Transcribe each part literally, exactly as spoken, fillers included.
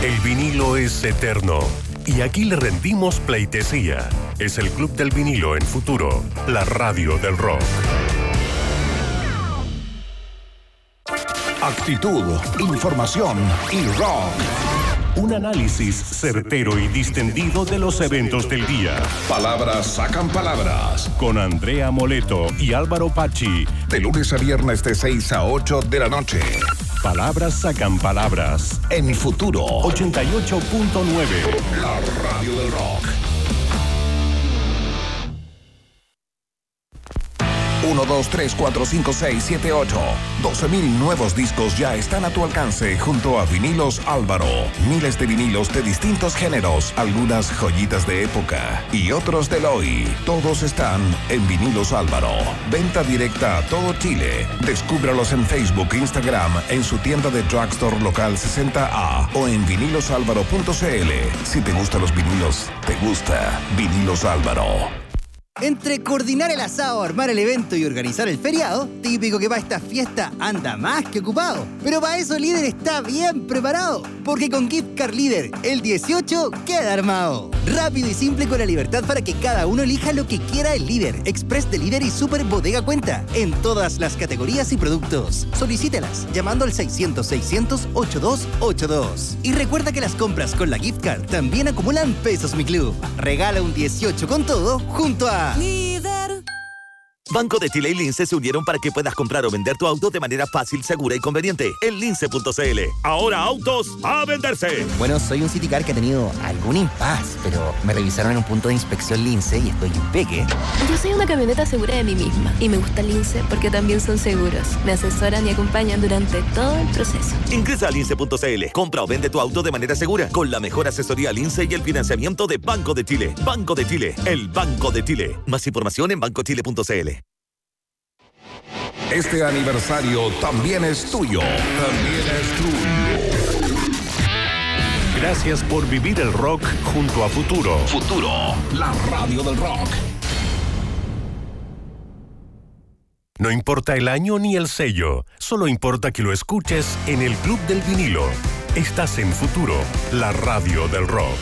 El vinilo es eterno y aquí le rendimos pleitesía. Es el Club del Vinilo en Futuro, la radio del rock. Actitud, información y rock. Un análisis certero y distendido de los eventos del día. Palabras sacan palabras. Con Andrea Moleto y Álvaro Pachi. De lunes a viernes de seis a ocho de la noche. Palabras sacan palabras. En Futuro ochenta y ocho punto nueve. La radio del rock. uno, dos, tres, cuatro, cinco, seis, siete, ocho. doce mil nuevos discos ya están a tu alcance junto a Vinilos Álvaro. Miles de vinilos de distintos géneros, algunas joyitas de época y otros del hoy. Todos están en Vinilos Álvaro. Venta directa a todo Chile. Descúbralos en Facebook, Instagram, en su tienda de drugstore local sesenta A o en vinilos álvaro punto c l. Si te gustan los vinilos, te gusta Vinilos Álvaro. Entre coordinar el asado, armar el evento y organizar el feriado, típico que para esta fiesta anda más que ocupado. Pero para eso Líder está bien preparado, porque con Gift Card Líder, el dieciocho queda armado. Rápido y simple con la libertad para que cada uno elija lo que quiera el Líder, Express de Líder y Super Bodega Cuenta, en todas las categorías y productos. Solicítelas llamando al seiscientos, seiscientos, ochenta y dos ochenta y dos. Y recuerda que las compras con la Gift Card también acumulan pesos Mi Club. Regala un dieciocho con todo junto a Líder. Banco de Chile y Lince se unieron para que puedas comprar o vender tu auto de manera fácil, segura y conveniente en lince punto c l. Ahora autos a venderse. Bueno, soy un Citicar que ha tenido algún impas, pero me revisaron en un punto de inspección Lince y estoy impeque. Yo soy una camioneta segura de mí misma y me gusta Lince porque también son seguros. Me asesoran y acompañan durante todo el proceso. Ingresa a lince punto c l. Compra o vende tu auto de manera segura con la mejor asesoría Lince y el financiamiento de Banco de Chile. Banco de Chile, el Banco de Chile. Más información en banco chile punto c l. Este aniversario también es tuyo. También es tuyo. Gracias por vivir el rock junto a Futuro. Futuro, la radio del rock. No importa el año ni el sello, solo importa que lo escuches en el Club del Vinilo. Estás en Futuro, la radio del rock.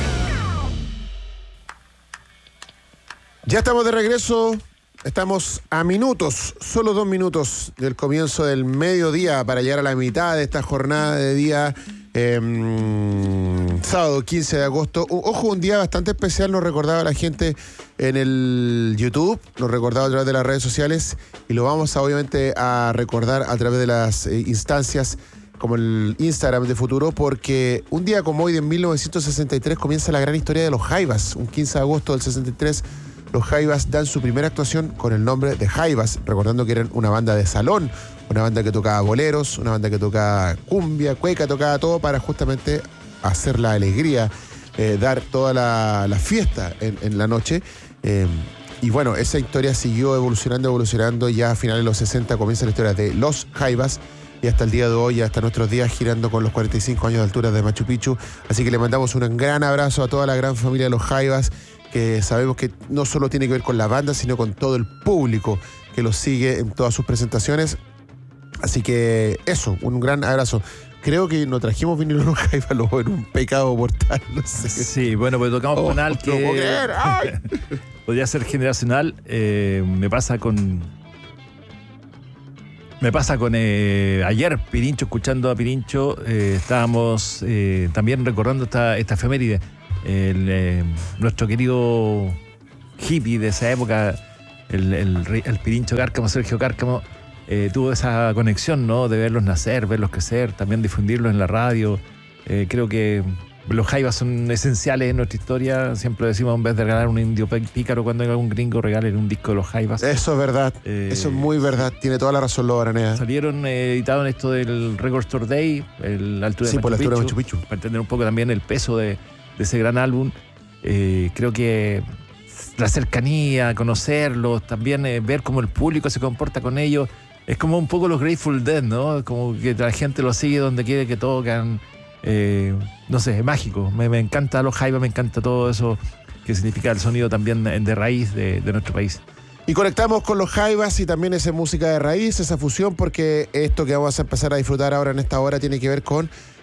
Ya estamos de regreso. Estamos a minutos, solo dos minutos del comienzo del mediodía para llegar a la mitad de esta jornada de día eh, sábado quince de agosto. Ojo, un día bastante especial, nos recordaba la gente en el YouTube, nos recordaba a través de las redes sociales y lo vamos a, obviamente a recordar a través de las eh, instancias como el Instagram de Futuro, porque un día como hoy de mil novecientos sesenta y tres comienza la gran historia de los Jaivas. Un quince de agosto del sesenta y tres los Jaivas dan su primera actuación con el nombre de Jaivas, recordando que eran una banda de salón, una banda que tocaba boleros, una banda que tocaba cumbia, cueca, tocaba todo para justamente hacer la alegría, eh, dar toda la, la fiesta en, en la noche. Eh, y bueno, esa historia siguió evolucionando, evolucionando, ya a finales de los sesenta comienza la historia de los Jaivas, y hasta el día de hoy, hasta nuestros días, girando con los cuarenta y cinco años de altura de Machu Picchu. Así que le mandamos un gran abrazo a toda la gran familia de los Jaivas, que sabemos que no solo tiene que ver con la banda, sino con todo el público que los sigue en todas sus presentaciones. Así que eso, un gran abrazo. Creo que nos trajimos vinilo los Jaivas, luego en un pecado mortal, no sé. Sí, bueno, pues tocamos Oh, penal no que puedo creer. ¡Ay! podría ser generacional. Eh, me pasa con... Me pasa con eh, ayer, Pirincho, escuchando a Pirincho, eh, estábamos eh, también recordando esta, esta efeméride. El, eh, nuestro querido hippie de esa época, el, el, el Pirincho Cárcamo, Sergio Cárcamo, eh, tuvo esa conexión, ¿no? De verlos nacer, verlos crecer, también difundirlos en la radio. Eh, creo que los Jaivas son esenciales en nuestra historia. Siempre decimos, en vez de regalar un indio pícaro cuando venga un gringo, regalen un disco de los Jaivas. Eso es verdad, Eh, eso es muy verdad, tiene toda la razón Lobo Araneda. Salieron eh, editados en esto del Record Store Day, el, la altura Sí, de por la Machu altura de Picchu, Machu Picchu. para entender un poco también el peso de, de ese gran álbum. Eh, creo que la cercanía, conocerlos, también eh, ver cómo el público se comporta con ellos, es como un poco los Grateful Dead, ¿no? Como que la gente los sigue donde quiere que tocan. Eh, no sé, es mágico. Me, me encanta los Jaivas, me encanta todo eso que significa el sonido también de raíz de, de nuestro país. Y conectamos con los Jaivas y también esa música de raíz, esa fusión, porque esto que vamos a empezar a disfrutar ahora en esta hora tiene que ver con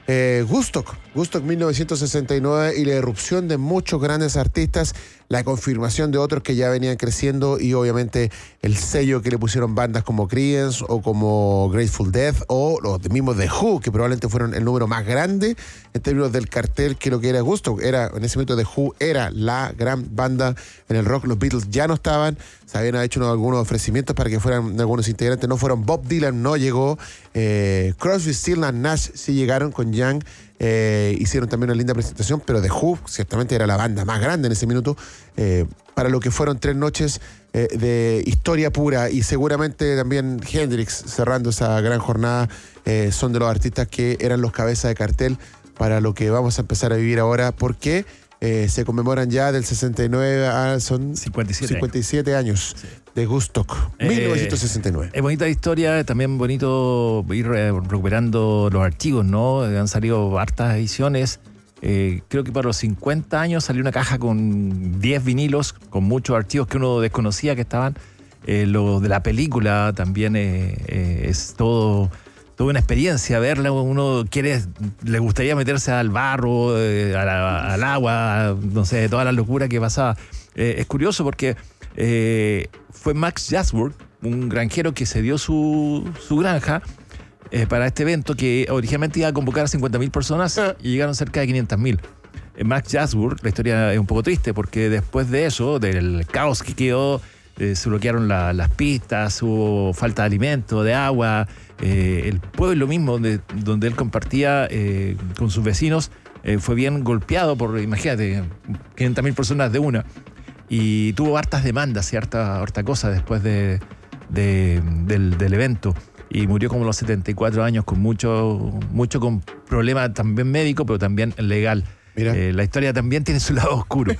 Eh, Woodstock, Woodstock mil novecientos sesenta y nueve y la irrupción de muchos grandes artistas, la confirmación de otros que ya venían creciendo y obviamente el sello que le pusieron bandas como Creedence o como Grateful Dead o los mismos The Who, que probablemente fueron el número más grande en términos del cartel que lo que era Woodstock. Era, en ese momento The Who era la gran banda en el rock, los Beatles ya no estaban, se habían hecho unos, algunos ofrecimientos para que fueran algunos integrantes, no fueron. Bob Dylan no llegó, eh, Crosby, Stills and Nash sí llegaron con Young. Eh, hicieron también una linda presentación, pero The Who ciertamente era la banda más grande en ese minuto, eh, para lo que fueron tres noches eh, de historia pura, y seguramente también Hendrix cerrando esa gran jornada, eh, son de los artistas que eran los cabezas de cartel para lo que vamos a empezar a vivir ahora, porque eh, se conmemoran ya del sesenta y nueve a son cincuenta y siete, cincuenta y siete años, años sí. de Woodstock, eh, mil novecientos sesenta y nueve. Es bonita historia, también bonito ir recuperando los archivos, ¿no? Han salido hartas ediciones. Eh, creo que para los cincuenta años salió una caja con diez vinilos, con muchos archivos que uno desconocía que estaban. Eh, lo de la película también eh, eh, es todo... Toda una experiencia verla, uno quiere, le gustaría meterse al barro, eh, a la, al agua, no sé, toda la locura que pasaba. Eh, es curioso porque eh, fue Max Jasburg, un granjero que cedió su, su granja eh, para este evento, que originalmente iba a convocar a cincuenta mil personas y llegaron cerca de quinientas mil. Eh, Max Jasburg, la historia es un poco triste porque después de eso, del caos que quedó, eh, se bloquearon la, las pistas, hubo falta de alimento, de agua. Eh, el pueblo mismo donde, donde él compartía eh, con sus vecinos eh, fue bien golpeado por, imagínate, quinientas mil personas de una, y tuvo hartas demandas y harta, harta cosa después de, de, del, del evento, y murió como a los setenta y cuatro años con mucho, mucho con problema también médico, pero también legal. Mira. Eh, la historia también tiene su lado oscuro.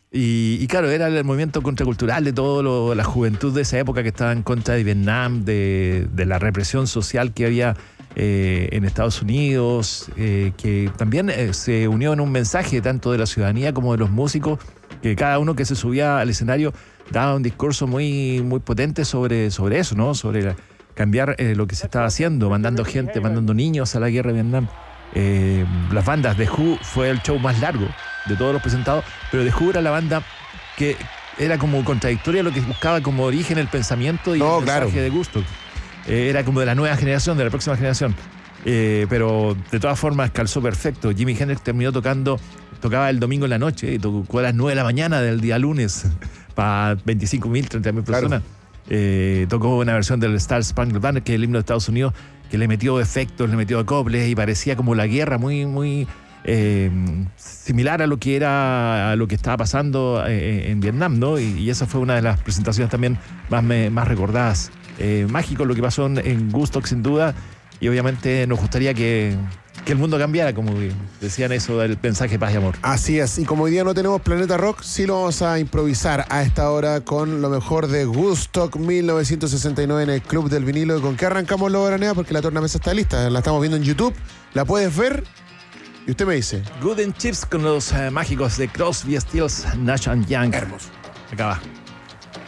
Y, y claro, era el movimiento contracultural de toda la juventud de esa época que estaba en contra de Vietnam, de, de la represión social que había eh, en Estados Unidos, eh, que también eh, se unió en un mensaje tanto de la ciudadanía como de los músicos, que cada uno que se subía al escenario daba un discurso muy, muy potente sobre, sobre eso, ¿no? Sobre la, cambiar eh, lo que se estaba haciendo, mandando gente, mandando niños a la guerra de Vietnam. Eh, las bandas de Who fue el show más largo de todos los presentados, pero The Who era la banda que era como contradictoria a lo que buscaba como origen el pensamiento y no, el mensaje claro. de gusto. Eh, era como de la nueva generación, de la próxima generación. Eh, pero de todas formas calzó perfecto. Jimi Hendrix terminó tocando, tocaba el domingo en la noche y tocó a las nueve de la mañana del día lunes para veinticinco mil, treinta mil personas. Claro. Eh, tocó una versión del Star Spangled Banner, que es el himno de Estados Unidos, que le metió efectos, le metió acoples y parecía como la guerra, muy, muy eh, similar a lo que era, a lo que estaba pasando eh, en Vietnam, ¿no? Y, y esa fue una de las presentaciones también más, me, más recordadas. Eh, mágico lo que pasó en, en Woodstock, sin duda, y obviamente nos gustaría que, que el mundo cambiara, como decían eso del mensaje paz y amor. Así es, y como hoy día no tenemos Planeta Rock, sí lo vamos a improvisar a esta hora con lo mejor de Woodstock mil novecientos sesenta y nueve en el Club del Vinilo. ¿Y con qué arrancamos, Lobo Aranea? Porque la tornamesa está lista, la estamos viendo en YouTube, la puedes ver y usted me dice. Good and Chips con los eh, mágicos de Crosby, Stills, Nash and Young. Hermoso. Acá va.